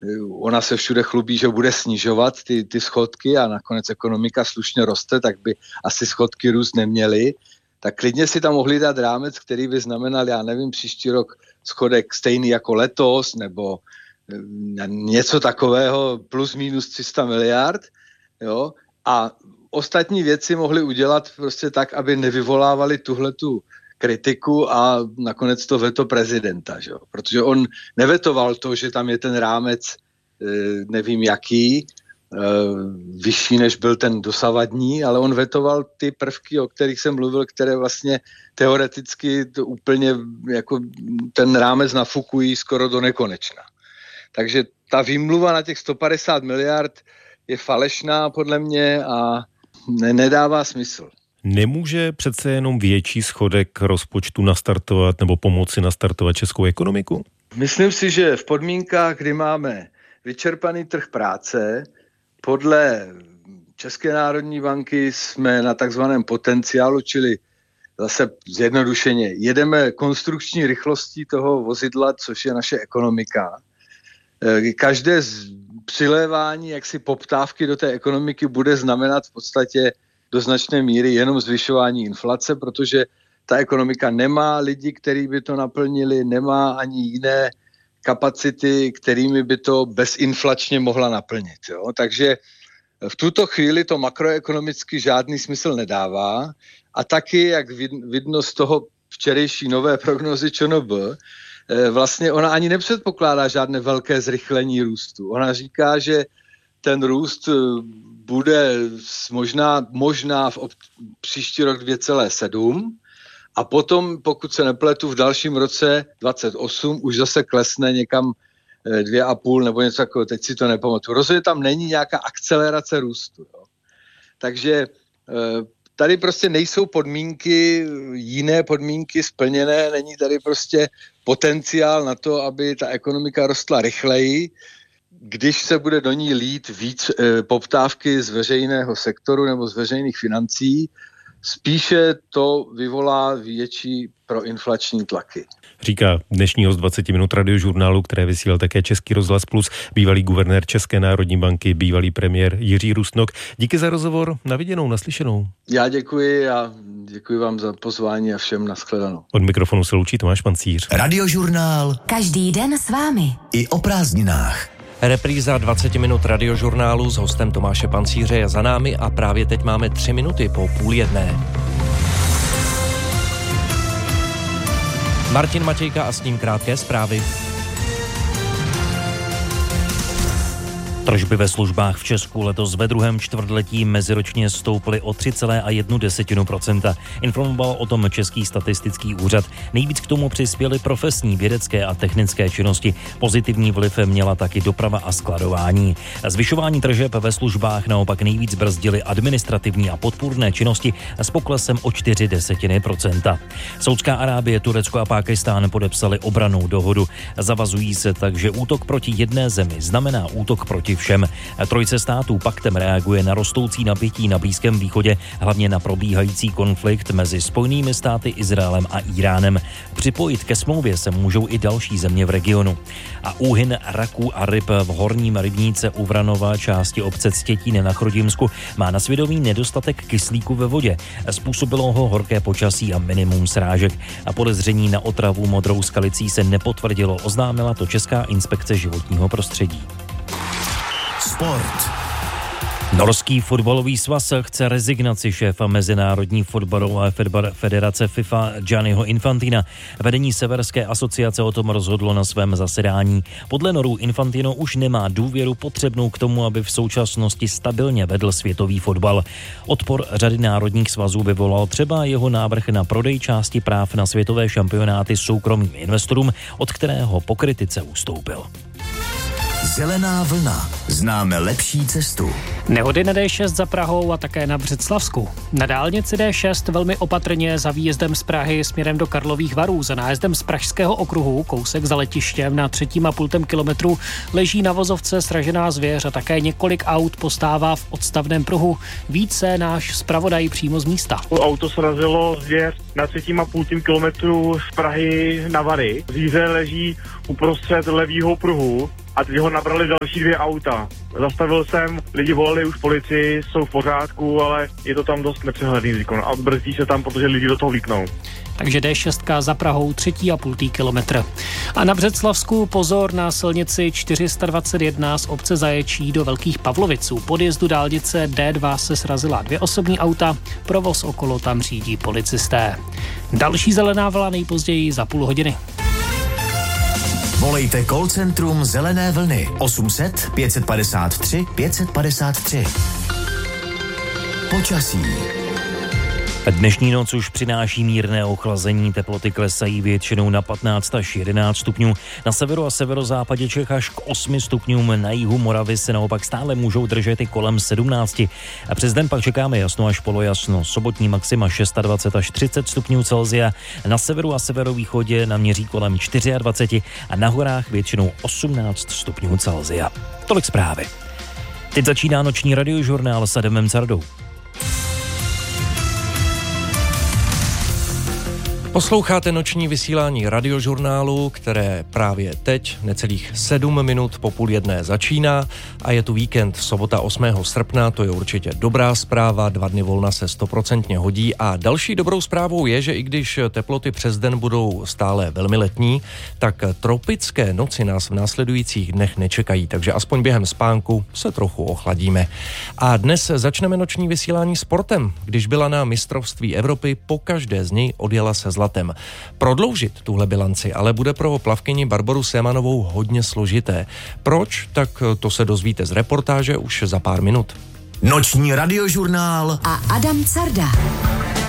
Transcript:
ona se všude chlubí, že bude snižovat ty schodky a nakonec ekonomika slušně roste, tak by asi schodky růst neměly. Tak klidně si tam mohli dát rámec, který by znamenal, já nevím, příští rok schodek stejný jako letos, nebo něco takového, plus minus 300 miliard, jo, a ostatní věci mohli udělat prostě tak, aby nevyvolávali tuhletu kritiku a nakonec to veto prezidenta, že jo? Protože on nevetoval to, že tam je ten rámec, nevím jaký, vyšší než byl ten dosavadní, ale on vetoval ty prvky, o kterých jsem mluvil, které vlastně teoreticky to úplně jako ten rámec nafukují skoro do nekonečna. Takže ta výmluva na těch 150 miliard je falešná podle mě a nedává smysl. Nemůže přece jenom větší schodek rozpočtu nastartovat nebo pomoci nastartovat českou ekonomiku? Myslím si, že v podmínkách, kdy máme vyčerpaný trh práce, podle České národní banky jsme na takzvaném potenciálu, čili zase zjednodušeně, jedeme konstrukční rychlostí toho vozidla, což je naše ekonomika. Každé přilévání jaksi poptávky do té ekonomiky bude znamenat v podstatě do značné míry jenom zvyšování inflace, protože ta ekonomika nemá lidi, kteří by to naplnili, nemá ani jiné kapacity, kterými by to bezinflačně mohla naplnit. Jo? Takže v tuto chvíli to makroekonomicky žádný smysl nedává a taky, jak vidno z toho včerejší nové prognozy ČNB, vlastně ona ani nepředpokládá žádné velké zrychlení růstu. Ona říká, že ten růst bude možná v příští rok 2,7 a potom, pokud se nepletu, v dalším roce 28 už zase klesne někam 2,5 nebo něco takového, teď si to nepamatuju. Rozhodně tam není nějaká akcelerace růstu. Jo. Takže tady prostě nejsou podmínky, jiné podmínky splněné, není tady prostě potenciál na to, aby ta ekonomika rostla rychleji, když se bude do ní lít víc poptávky z veřejného sektoru nebo z veřejných financí, spíše to vyvolá větší proinflační tlaky. Říká dnešní host 20 minut radiožurnálu, které vysílal také Český rozhlas Plus, bývalý guvernér České národní banky, bývalý premiér Jiří Rusnok. Díky za rozhovor, na viděnou, naslyšenou. Já děkuji a děkuji vám za pozvání a všem nashledanou. Od mikrofonu se loučí Tomáš Pancíř. Radiožurnál. Každý den s vámi. I o prázdninách. Repríza 20 minut radiožurnálu s hostem Tomáše Pancíře je za námi a právě teď máme 3 minuty po 12:30. Martin Matějka a s ním krátké zprávy. Tržby ve službách v Česku letos ve druhém čtvrtletí meziročně stouply o 3,1%. Informoval o tom Český statistický úřad. Nejvíc k tomu přispěly profesní, vědecké a technické činnosti. Pozitivní vliv měla taky doprava a skladování. Zvyšování tržeb ve službách naopak nejvíc brzdily administrativní a podpůrné činnosti s poklesem o 0,4%. Saudská Arábie, Turecko a Pákistán podepsali obrannou dohodu. Zavazují se tak, že útok proti jedné zemi znamená útok proti všem. Trojce států paktem reaguje na rostoucí napětí na Blízkém východě, hlavně na probíhající konflikt mezi Spojenými státy, Izraelem a Iránem. Připojit ke smlouvě se můžou i další země v regionu. A úhyn raků a ryb v horním rybníce u Vranova, části obce Ctětín na Chrudimsku, má na svědomí nedostatek kyslíku ve vodě. Způsobilo ho horké počasí a minimum srážek. A podezření na otravu modrou skalicí se nepotvrdilo, oznámila to Česká inspekce životního prostředí. Sport. Norský fotbalový svaz chce rezignaci šéfa Mezinárodní fotbalové federace FIFA Gianniho Infantina. Vedení Severské asociace o tom rozhodlo na svém zasedání. Podle Norů Infantino už nemá důvěru potřebnou k tomu, aby v současnosti stabilně vedl světový fotbal. Odpor řady národních svazů vyvolal třeba jeho návrh na prodej části práv na světové šampionáty soukromým investorům, od kterého po kritice ustoupil. Zelená vlna. Známe lepší cestu. Nehody na D6 za Prahou a také na Břeclavsku. Na dálnici D6 velmi opatrně za výjezdem z Prahy směrem do Karlových Varů. Za nájezdem z Pražského okruhu, kousek za letištěm na 3,5 kilometru, leží na vozovce sražená zvěř a také několik aut postává v odstavném pruhu. Více náš zpravodaj přímo z místa. Auto srazilo zvěř na 3,5 kilometru z Prahy na Vary. Zvíře leží uprostřed levýho pruhu. a teď ho nabrali další 2 auta. Zastavil jsem, lidi volali už policii, jsou v pořádku, ale je to tam dost nepřehledný výkon a brzdí se tam, protože lidi do toho vlíknou. Takže D6 za Prahou 3,5 kilometr. A na Břeclavsku pozor na silnici 421 z obce Zaječí do Velkých Pavloviců. Podjezdu dálnice D2 se srazila 2 osobní auta, provoz okolo tam řídí policisté. Další zelená vlna nejpozději za půl hodiny. Volejte call centrum Zelené vlny 800 553 553. Počasí. Dnešní noc už přináší mírné ochlazení, teploty klesají většinou na 15 až 11 stupňů. Na severu a severozápadě Čech až k 8 stupňům, na jihu Moravy se naopak stále můžou držet i kolem 17. A přes den pak čekáme jasno až polojasno. Sobotní maxima 26 až 30 stupňů Celsia, na severu a severovýchodě naměří kolem 24 a na horách většinou 18 stupňů Celsia. Tolik zprávy. Teď začíná noční radiožurnál s Adamem Cardou. Posloucháte noční vysílání radiožurnálu, které právě teď, necelých 7 minut po 12:30 začíná a je tu víkend, sobota 8. srpna, to je určitě dobrá zpráva, 2 dny volna se 100% hodí a další dobrou zprávou je, že i když teploty přes den budou stále velmi letní, tak tropické noci nás v následujících dnech nečekají, takže aspoň během spánku se trochu ochladíme. A dnes začneme noční vysílání sportem, když byla na mistrovství Evropy, pokaždé z něj odjela se zlatem. Prodloužit tuhle bilanci ale bude pro plavkyni Barboru Semanovou hodně složité. Proč? Tak to se dozvíte z reportáže už za pár minut. Noční radiožurnál a Adam Carda.